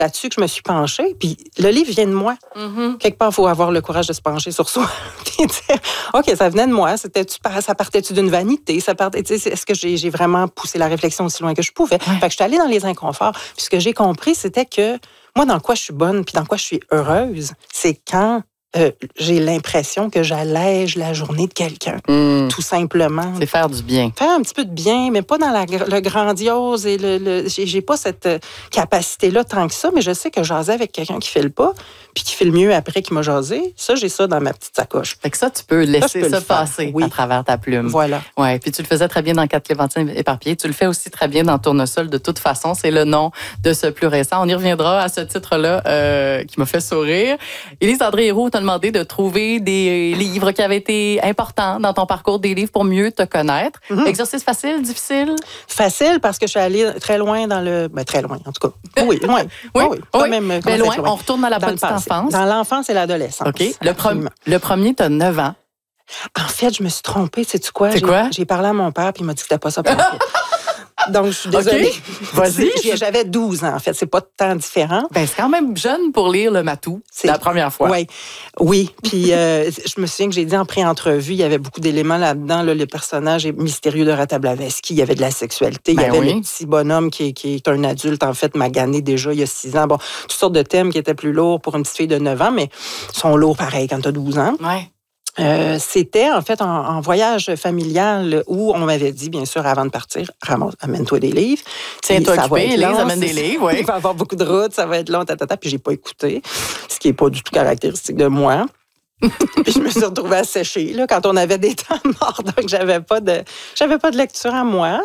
là-dessus que je me suis penchée. Puis le livre vient de moi. Quelque part, il faut avoir le courage de se pencher sur soi. Puis dire, OK, ça venait de moi. Ça partait-tu d'une vanité? Est-ce que j'ai vraiment poussé la réflexion aussi loin que je pouvais? Fait que je suis allée dans les inconforts. Puis ce que j'ai compris, c'était que moi, dans quoi je suis bonne puis dans quoi je suis heureuse, c'est quand j'ai l'impression que j'allège la journée de quelqu'un, tout simplement. C'est faire du bien. Faire un petit peu de bien, mais pas dans le grandiose. Et j'ai pas cette capacité-là tant que ça, mais je sais que jaser avec quelqu'un qui fait le pas, puis qui fait le mieux après qu'il m'a jasé, ça, j'ai ça dans ma petite sacoche. Fait que ça, tu peux laisser ça passer à travers ta plume. Voilà. Ouais, puis tu le faisais très bien dans 4 clémentines éparpillées. Tu le fais aussi très bien dans Tournesol. De toute façon, c'est le nom de ce plus récent. On y reviendra à ce titre-là qui m'a fait sourire. Élise André-Héroux t'a demandé de trouver des livres qui avaient été importants dans ton parcours, des livres pour mieux te connaître. Exercice facile, difficile? Facile parce que je suis allée très loin dans le... Ben, très loin, en tout cas. Oui, loin. Oui. Pas même, mais loin, on retourne dans la petite enfance. Dans l'enfance et l'adolescence. OK. Le premier, tu as 9 ans. En fait, je me suis trompée. Sais-tu quoi? C'est quoi? J'ai parlé à mon père puis il m'a dit que c'était pas ça pour moi. Donc, je suis désolée. Okay. Vas-y. J'avais 12 ans, en fait. C'est pas tant différent. Ben, c'est quand même jeune pour lire le Matou. C'est la première fois. Oui. Puis, je me souviens que j'ai dit en pré-entrevue, il y avait beaucoup d'éléments là-dedans. Là, le personnage mystérieux de Rata Blavatsky, il y avait de la sexualité. Il y avait le petit bonhomme qui est un adulte, en fait, magané déjà il y a 6 ans. Bon, toutes sortes de thèmes qui étaient plus lourds pour une petite fille de 9 ans, mais sont lourds pareil quand tu as 12 ans. Ouais. C'était en fait en voyage familial où on m'avait dit, bien sûr, avant de partir, amène-toi des livres. Tiens-toi occupé, Élise, amène des livres. Oui. Il va y avoir beaucoup de routes, ça va être long, puis j'ai pas écouté, ce qui est pas du tout caractéristique de moi. Puis je me suis retrouvée à sécher là, quand on avait des temps morts, donc j'avais pas de lecture à moi.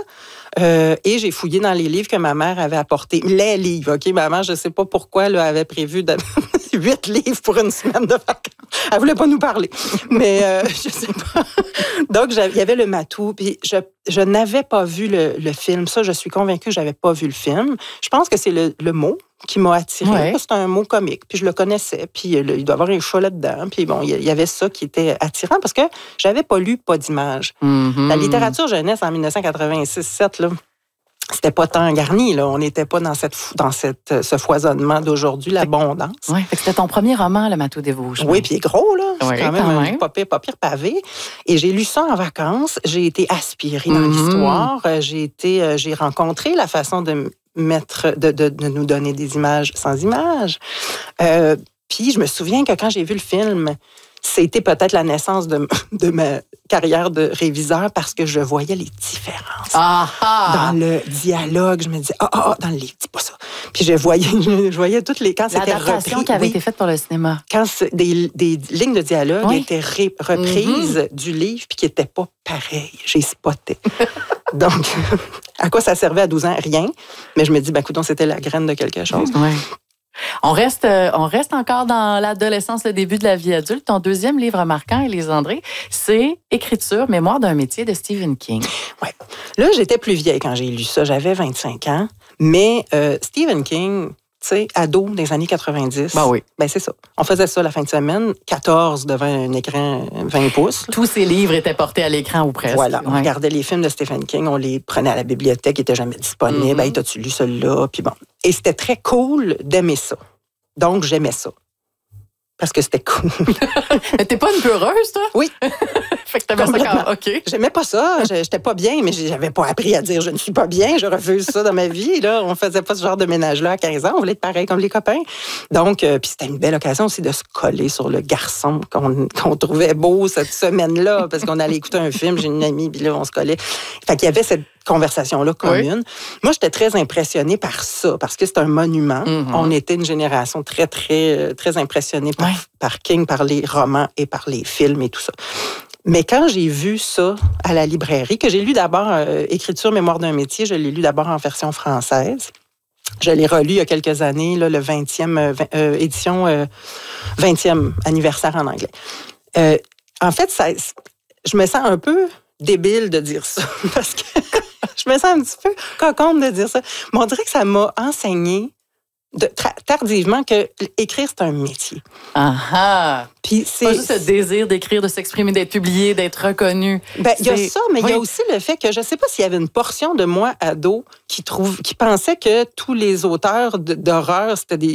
Et j'ai fouillé dans les livres que ma mère avait apportés. Les livres, OK? Maman, je ne sais pas pourquoi, elle avait prévu 8 livres pour une semaine de vacances. Elle voulait pas nous parler. Mais je sais pas. Donc, il y avait le Matou. Puis je n'avais pas vu le film. Ça, je suis convaincue que je n'avais pas vu le film. Je pense que c'est le mot qui m'a attirée. Ouais. C'est un mot comique. Puis je le connaissais. Puis il doit y avoir un chat là-dedans. Puis bon, il y avait ça qui était attirant parce que j'avais pas lu Pas d'image. Mm-hmm. La littérature jeunesse en 1986-7, là, c'était pas tant garni, là. On n'était pas dans ce foisonnement d'aujourd'hui, l'abondance. Oui, c'était ton premier roman, Le Matou des Vosges. Oui, puis il est gros, là. C'est oui, quand même un pas pire pavé. Et j'ai lu ça en vacances. J'ai été aspirée dans l'histoire. J'ai rencontré la façon de nous donner des images sans images. Puis je me souviens que quand j'ai vu le film, c'était peut-être la naissance de ma carrière de réviseur parce que je voyais les différences. Dans le dialogue, je me disais, dans le livre, dis pas ça. Puis je voyais toutes les... Quand c'était l'adaptation qui avait été faite pour le cinéma. Quand des lignes de dialogue étaient reprises du livre puis qui n'étaient pas pareilles. J'ai spoté. Donc, à quoi ça servait à 12 ans? Rien. Mais je me dis, écoute, c'était la graine de quelque chose. Oui. On reste encore dans l'adolescence, le début de la vie adulte. Ton deuxième livre marquant, Élise André, c'est Écriture, mémoire d'un métier de Stephen King. Oui. Là, j'étais plus vieille quand j'ai lu ça. J'avais 25 ans. Mais Stephen King, tu sais, ado des années 90. Oui. Ben c'est ça. On faisait ça la fin de semaine, 14 devant un écran 20 pouces. Tous ces livres étaient portés à l'écran ou presque. Voilà. On regardait les films de Stephen King, on les prenait à la bibliothèque, ils n'étaient jamais disponibles. Hey, t'as-tu lu celui-là? Puis bon. Et c'était très cool d'aimer ça. Donc, j'aimais ça. Parce que c'était cool. Mais t'es pas une peu heureuse, toi? Oui. Fait que t'avais ça quand... OK. J'aimais pas ça. J'étais pas bien, mais j'avais pas appris à dire je ne suis pas bien, je refuse ça dans ma vie. Là, on faisait pas ce genre de ménage-là à 15 ans. On voulait être pareil comme les copains. Donc, puis c'était une belle occasion aussi de se coller sur le garçon qu'on trouvait beau cette semaine-là, parce qu'on allait écouter un film. J'ai une amie, puis là, on se collait. Fait qu'il y avait cette conversation-là commune. Oui. Moi, j'étais très impressionnée par ça, parce que c'est un monument. On était une génération très, très, très impressionnée par King, par les romans et par les films et tout ça. Mais quand j'ai vu ça à la librairie, que j'ai lu d'abord Écriture, mémoire d'un métier, je l'ai lu d'abord en version française. Je l'ai relu il y a quelques années, là, le 20e édition, 20e anniversaire en anglais. En fait, je me sens un peu débile de dire ça, parce que je me sens un petit peu coconne de dire ça. Mais on dirait que ça m'a enseigné tardivement que écrire, c'est un métier. Ah ah! Puis Pas juste le désir d'écrire, de s'exprimer, d'être publié, d'être reconnu. Il y a ça, mais il y a aussi le fait que je ne sais pas s'il y avait une portion de moi, ado, qui pensait que tous les auteurs d'horreur, c'était